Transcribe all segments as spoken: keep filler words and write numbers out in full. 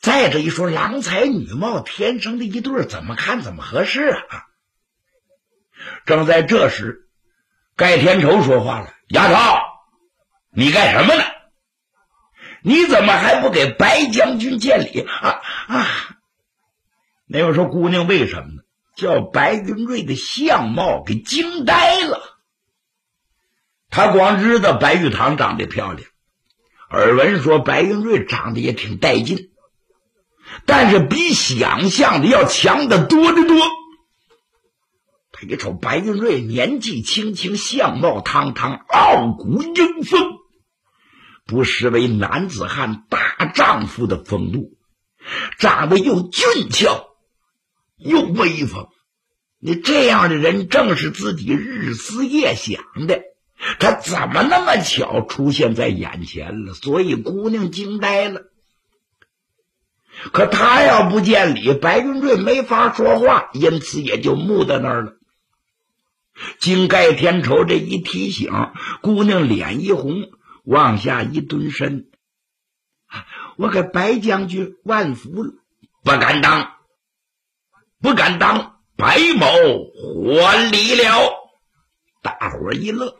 再者一说，郎才女貌，天生的一对，怎么看怎么合适啊！正在这时，盖天仇说话了：“丫头，你干什么呢？你怎么还不给白将军见礼啊啊？”那位说姑娘为什么呢？叫白云瑞的相貌给惊呆了。他光知道白玉堂长得漂亮，耳闻说白云瑞长得也挺带劲，但是比想象的要强得多得多。他一瞅白云瑞年纪轻轻，相貌堂堂，傲骨英风，不失为男子汉大丈夫的风度，长得又俊俏又威风。你这样的人正是自己日思夜想的，他怎么那么巧出现在眼前了？所以姑娘惊呆了。可他要不见礼，白云瑞没法说话，因此也就木在那儿了。经盖天仇这一提醒，姑娘脸一红，往下一蹲身：“我给白将军万福了。”“不敢当，不敢当，白某还礼了。”大伙儿一乐。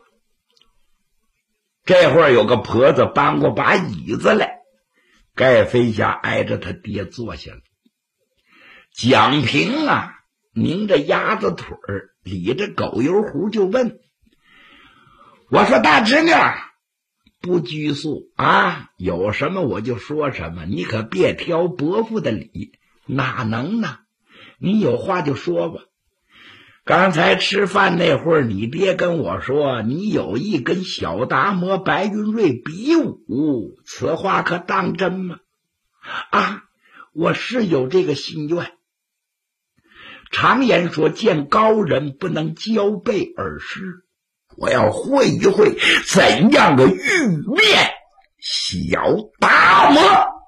这会儿有个婆子搬过把椅子来，盖飞侠挨着他爹坐下了。蒋平啊，拧着鸭子腿儿，理着狗油壶就问：“我说大侄女，不拘束啊，有什么我就说什么，你可别挑伯父的理。”“哪能呢？你有话就说吧。刚才吃饭那会儿，你爹跟我说你有意跟小达摩白云瑞比武，此话可当真吗？”“啊，我是有这个心愿。常言说，见高人不能交臂而失，我要会一会怎样的玉面小达摩。”